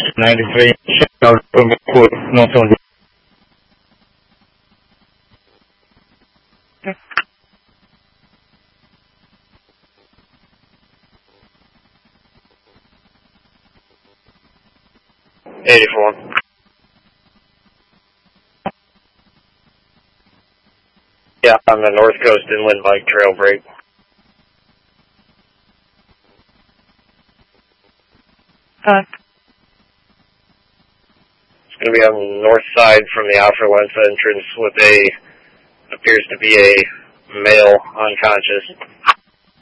93, não são de... 84. Yeah, on the North Coast Inland Bike Trail break. It's going to be on the north side from the Auferlenz entrance with appears to be a male unconscious.